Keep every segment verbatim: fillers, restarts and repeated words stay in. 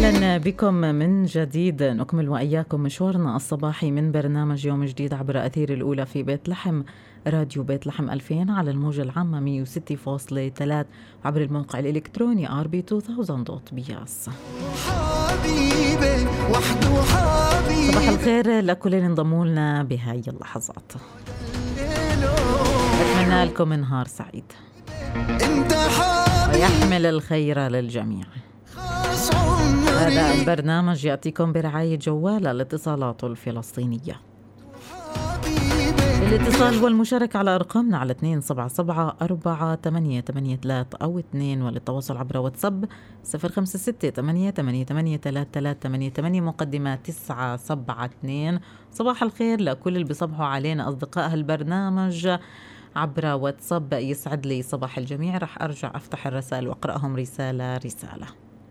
أهلا بكم من جديد. نكمل وإياكم مشوارنا الصباحي من برنامج يوم جديد عبر أثير الأولى في بيت لحم، راديو بيت لحم ألفين على الموجة العامة مية وستة فاصلة ثلاثة وعبر الموقع الإلكتروني آر بي ألفين دوت بي إس. صباح الخير لكل اللي انضموا لنا بهاي اللحظات، أتمنى لكم نهار سعيد ويحمل الخير للجميع. هذا البرنامج يأتيكم برعاية جوال الاتصالات الفلسطينية. الاتصال والمشاركة على أرقامنا على اثنين سبعة سبعة أربعة ثمانية ثمانية ثلاثة أو اثنين، وللتواصل عبر واتساب صفر خمسة ستة ثمانية ثمانية ثمانية ثلاثة ثلاثة ثمانية ثمانية مقدمة تسعة سبعة اثنين. صباح الخير لكل اللي بيصبحوا علينا أصدقاء هالبرنامج عبر واتساب. يسعد لي صباح الجميع. رح أرجع أفتح الرسائل وأقرأهم رسالة رسالة.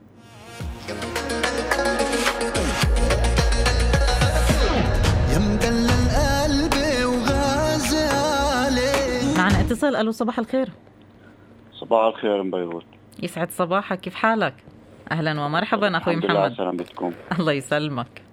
معنا اتصال. ألو صباح الخير. صباح الخير من بيروت. يسعد صباحك، كيف حالك؟ أهلا ومرحبا أخوي محمد. الحمد لله سلامتكم. الله يسلمك.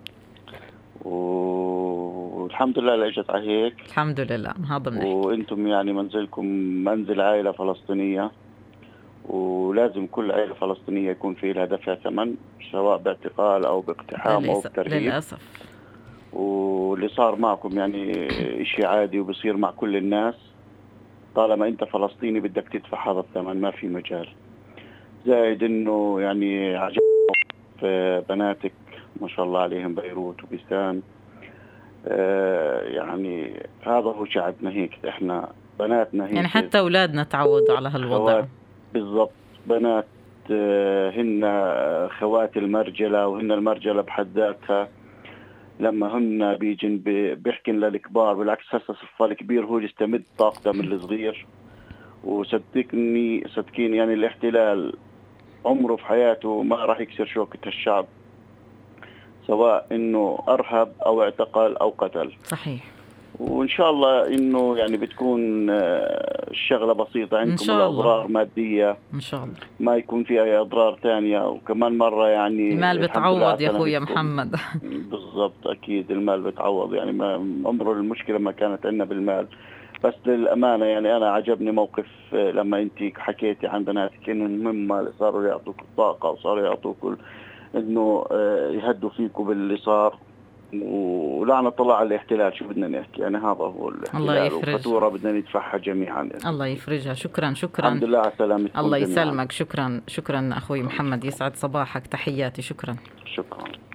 والحمد لله لجت على هيك. الحمد لله هذا منيح. وانتم يعني منزلكم منزل عائلة فلسطينية، ولازم كل عائلة فلسطينية يكون في لها دفع ثمن، سواء باعتقال أو باقتحام أو بترهيب. للأسف. واللي صار معكم يعني إشي عادي وبصير مع كل الناس. طالما أنت فلسطيني بدك تدفع هذا الثمن، ما في مجال. زائد إنه يعني عجبني في بناتك ما شاء الله عليهم بيروت وبستان. آه يعني هذا هو شعبنا هيك، إحنا بناتنا هيك يعني حتى أولادنا تعودوا على هالوضع. بالضبط. بنات آه هن خوات المرجلة، وهن المرجلة بحد ذاتها. لما هن بيجن بيحكن للكبار، بالعكس هسه صفى الكبير هو يستمد طاقته من الصغير. وصدقني صدقيني يعني الاحتلال عمره في حياته ما راح يكسر شوكة الشعب، سواء انه ارهب او اعتقل او قتل. صحيح. وان شاء الله انه يعني بتكون الشغلة بسيطة عندكم، الاضرار مادية ان شاء الله، ما يكون في اي اضرار ثانية. وكمان مرة يعني المال بتعوض يا اخويا محمد. بالضبط، اكيد المال بتعوض. يعني ما عمره المشكلة ما كانت عندنا بالمال. بس للأمانة يعني أنا عجبني موقف لما أنت حكيتي عن بناتك إنه المهم صاروا يعطوك الطاقة وصاروا يعطوك إنه يهدوا فيكم باللي صار. ولعنة الله على الاحتلال. شو بدنا نحكي يعني، هذا هو الاحتلال وفاتورة بدنا ندفعها جميعا. الله يفرجها. شكرا شكرا. الحمد لله على سلامتكم. الله يسلمك. شكرا شكرا أخوي محمد. يسعد صباحك. تحياتي. شكرا شكرا.